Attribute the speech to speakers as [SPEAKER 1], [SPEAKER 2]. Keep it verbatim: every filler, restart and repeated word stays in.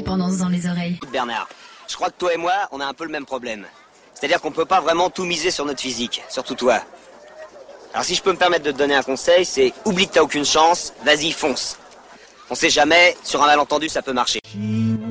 [SPEAKER 1] dépendance dans les oreilles.
[SPEAKER 2] Bernard, je crois que toi et moi, on a un peu le même problème. C'est-à-dire qu'on peut pas vraiment tout miser sur notre physique, surtout toi. Alors si je peux me permettre de te donner un conseil, c'est oublie que t'as aucune chance, vas-y fonce. On sait jamais, sur un malentendu ça peut marcher.